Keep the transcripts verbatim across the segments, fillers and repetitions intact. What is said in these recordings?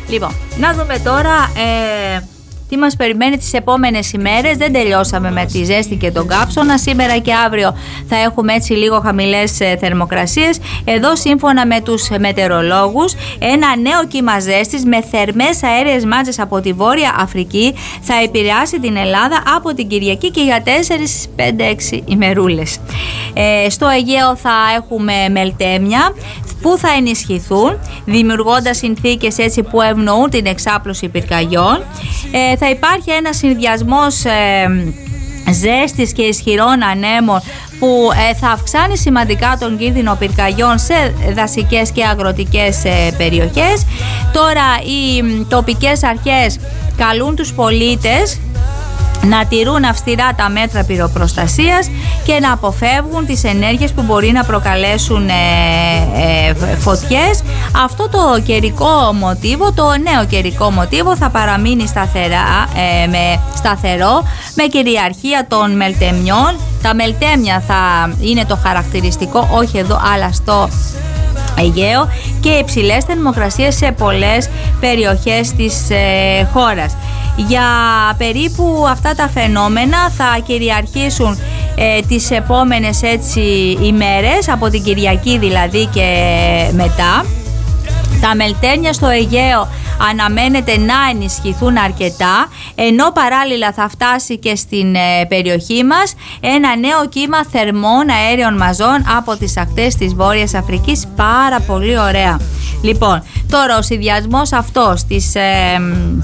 Λοιπόν, να δούμε τώρα ε, τι μας περιμένει τις επόμενες ημέρες. Δεν τελειώσαμε με τη ζέστη και τον κάψωνα. Σήμερα και αύριο θα έχουμε έτσι λίγο χαμηλές ε, θερμοκρασίες. Εδώ σύμφωνα με τους μετεωρολόγους, ένα νέο κύμα ζέστης με θερμές αέριες μάζες από τη Βόρεια Αφρική θα επηρεάσει την Ελλάδα από την Κυριακή και για τέσσερις πέντε έξι ημερούλες. Ε, στο Αιγαίο θα έχουμε μελτέμια που θα ενισχυθούν, δημιουργώντας συνθήκες έτσι που ευνοούν την εξάπλωση πυρκαγιών. Ε, θα υπάρχει ένας συνδυασμός ε, ζέστης και ισχυρών ανέμων που ε, θα αυξάνει σημαντικά τον κίνδυνο πυρκαγιών σε δασικές και αγροτικές ε, περιοχές. Τώρα οι τοπικές αρχές καλούν τους πολίτες να τηρούν αυστηρά τα μέτρα πυροπροστασίας και να αποφεύγουν τις ενέργειες που μπορεί να προκαλέσουν ε, ε, φωτιές. Αυτό το καιρικό μοτίβο, το νέο καιρικό μοτίβο θα παραμείνει σταθερά, ε, με, σταθερό με κυριαρχία των μελτεμιών. Τα μελτέμια θα είναι το χαρακτηριστικό, όχι εδώ αλλά στο Αιγαίο, και υψηλές θερμοκρασίες σε πολλές περιοχές της ε, χώρας. Για περίπου αυτά τα φαινόμενα θα κυριαρχήσουν ε, τις επόμενες έτσι ημέρες, από την Κυριακή δηλαδή και μετά. Τα μελτέμια στο Αιγαίο αναμένεται να ενισχυθούν αρκετά, ενώ παράλληλα θα φτάσει και στην ε, περιοχή μας ένα νέο κύμα θερμών αέριων μαζών από τις ακτές της Βόρειας Αφρικής. Πάρα πολύ ωραία. Λοιπόν, τώρα ο συνδυασμός αυτός της... Ε,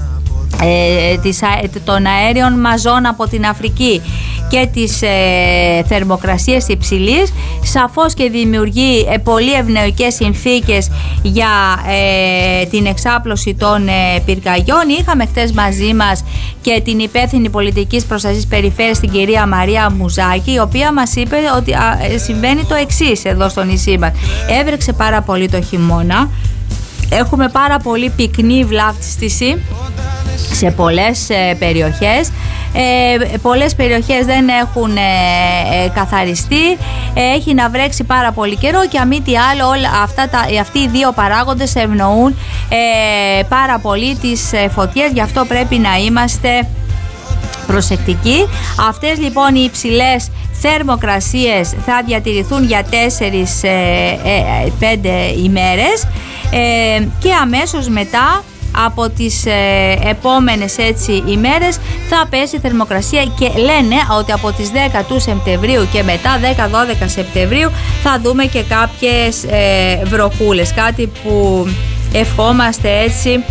Ε, της, των αέριων μαζών από την Αφρική και τις ε, θερμοκρασίες υψηλής σαφώς και δημιουργεί ε, πολύ ευνοϊκές συνθήκες για ε, την εξάπλωση των ε, πυρκαγιών. Είχαμε χτες μαζί μας και την υπεύθυνη πολιτικής προστασίας περιφέρειας, την κυρία Μαρία Μουζάκη, η οποία μας είπε ότι α, συμβαίνει το εξής εδώ στο νησί μας. Έβρεξε πάρα πολύ το χειμώνα, έχουμε πάρα πολύ πυκνή βλάφτιστηση σε πολλές ε, περιοχές. Ε, πολλές περιοχές δεν έχουν ε, ε, καθαριστεί, ε, έχει να βρέξει πάρα πολύ καιρό και αν μη τι άλλο όλα αυτά τα, αυτοί οι δύο παράγοντες ευνοούν ε, πάρα πολύ τις ε, φωτιές, γι' αυτό πρέπει να είμαστε προσεκτικοί. Αυτές λοιπόν οι υψηλές θερμοκρασίες θα διατηρηθούν για τέσσερις πέντε ημέρες ε, και αμέσως μετά από τις ε, επόμενες έτσι ημέρες θα πέσει η θερμοκρασία και λένε ότι από τις δέκα του Σεπτεμβρίου και μετά δέκα δώδεκα Σεπτεμβρίου θα δούμε και κάποιες ε, βροχούλες, κάτι που ευχόμαστε έτσι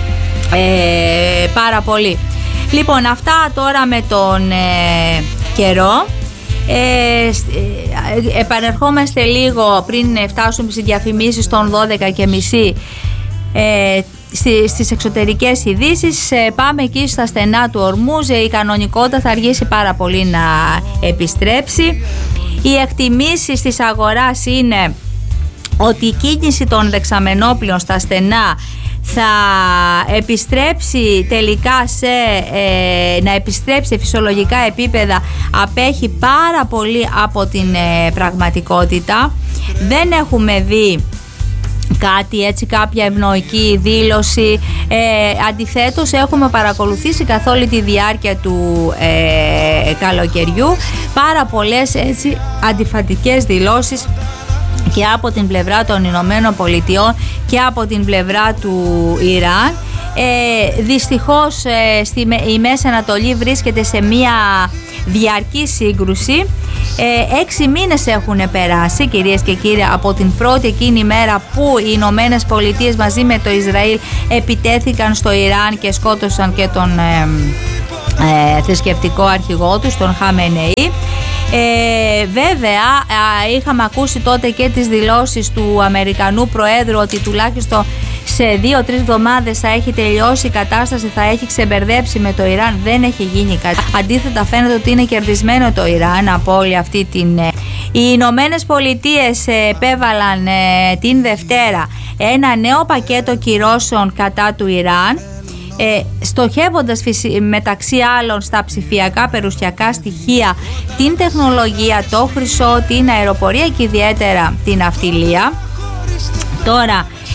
ε, πάρα πολύ. Λοιπόν, αυτά τώρα με τον ε, καιρό. Ε, ε, επανερχόμαστε λίγο πριν φτάσουμε στις διαφημίσεις των δώδεκα και μισή ε, στις εξωτερικές ειδήσεις. Πάμε εκεί στα στενά του Ορμούζ. Η κανονικότητα θα αργήσει πάρα πολύ να επιστρέψει. Οι εκτιμήσεις της αγοράς είναι ότι η κίνηση των δεξαμενόπλων στα στενά θα επιστρέψει τελικά σε, ε, να επιστρέψει σε φυσιολογικά επίπεδα. Απέχει πάρα πολύ από την ε, πραγματικότητα. Δεν έχουμε δει κάτι έτσι, κάποια ευνοϊκή δήλωση. Ε, αντιθέτως έχουμε παρακολουθήσει καθ' όλη τη διάρκεια του ε, καλοκαιριού πάρα πολλές έτσι αντιφατικές δηλώσεις και από την πλευρά των Ηνωμένων Πολιτειών και από την πλευρά του Ιράν. Ε, δυστυχώς ε, στη, η Μέση Ανατολή βρίσκεται σε μια διαρκή σύγκρουση. Ε, έξι μήνες έχουν περάσει, κυρίες και κύριοι, από την πρώτη εκείνη μέρα που οι Ηνωμένες Πολιτείες μαζί με το Ισραήλ επιτέθηκαν στο Ιράν και σκότωσαν και τον ε, ε, θρησκευτικό αρχηγό τους, τον Χαμενεή. Ε, βέβαια α, είχαμε ακούσει τότε και τις δηλώσεις του Αμερικανού Προέδρου ότι τουλάχιστον σε δύο-τρεις εβδομάδες θα έχει τελειώσει η κατάσταση, θα έχει ξεμπερδέψει με το Ιράν. Δεν έχει γίνει κάτι. Αντίθετα φαίνεται ότι είναι κερδισμένο το Ιράν από όλη αυτή την... Οι Ηνωμένες Πολιτείες επέβαλαν ε, την Δευτέρα ένα νέο πακέτο κυρώσεων κατά του Ιράν, Ε, στοχεύοντας μεταξύ άλλων στα ψηφιακά περιουσιακά στοιχεία, την τεχνολογία, το χρυσό, την αεροπορία και ιδιαίτερα την ναυτιλία. Τώρα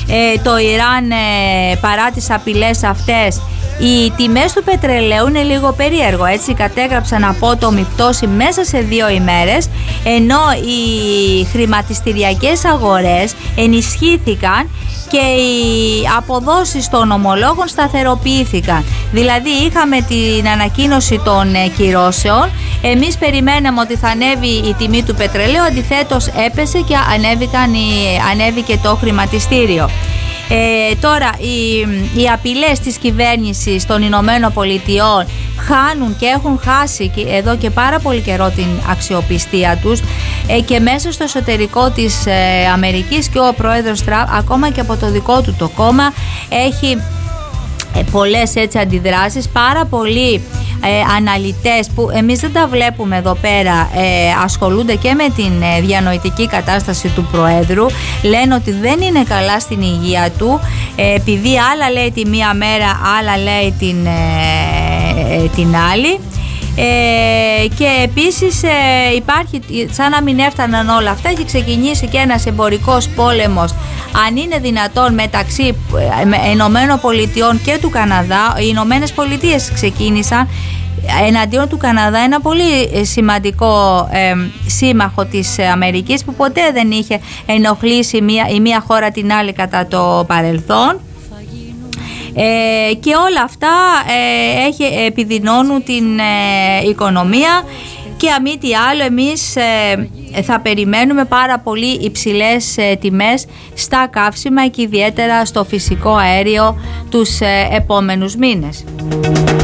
ε, το Ιράν ε, παρά τις απειλές αυτές. Οι τιμές του πετρελαίου είναι λίγο περίεργο, έτσι, κατέγραψαν απότομη πτώση μέσα σε δύο ημέρες, ενώ οι χρηματιστηριακές αγορές ενισχύθηκαν και οι αποδόσεις των ομολόγων σταθεροποιήθηκαν. Δηλαδή είχαμε την ανακοίνωση των κυρώσεων, εμείς περιμέναμε ότι θα ανέβει η τιμή του πετρελαίου, αντιθέτως έπεσε και ανέβηκαν, ανέβηκε το χρηματιστήριο. Ε, τώρα οι, οι απειλές της κυβέρνησης των Ηνωμένων Πολιτειών χάνουν και έχουν χάσει και εδώ και πάρα πολύ καιρό την αξιοπιστία τους, ε, και μέσα στο εσωτερικό της ε, Αμερικής και ο πρόεδρος Τραμπ, ακόμα και από το δικό του το κόμμα, έχει ε, πολλές έτσι αντιδράσεις. Πάρα πολλοί ε, αναλυτές που εμείς δεν τα βλέπουμε εδώ πέρα ε, ασχολούνται και με την ε, διανοητική κατάσταση του Προέδρου, λένε ότι δεν είναι καλά στην υγεία του, ε, επειδή άλλα λέει τη μία μέρα, άλλα λέει την, ε, ε, την άλλη. Ε, και επίσης ε, υπάρχει, σαν να μην έφταναν όλα αυτά, έχει ξεκινήσει και ένας εμπορικός πόλεμος, αν είναι δυνατόν, μεταξύ ε, Ηνωμένων Πολιτειών και του Καναδά. Οι Ηνωμένες Πολιτείες ξεκίνησαν εναντίον του Καναδά, ένα πολύ σημαντικό ε, σύμμαχο της Αμερικής, που ποτέ δεν είχε ενοχλήσει μία, η μία χώρα την άλλη κατά το παρελθόν. Ε, και όλα αυτά ε, έχει, επιδεινώνουν την ε, οικονομία, και αν μη τι άλλο εμείς ε, θα περιμένουμε πάρα πολύ υψηλές ε, τιμές στα καύσιμα και ιδιαίτερα στο φυσικό αέριο τους ε, επόμενους μήνες.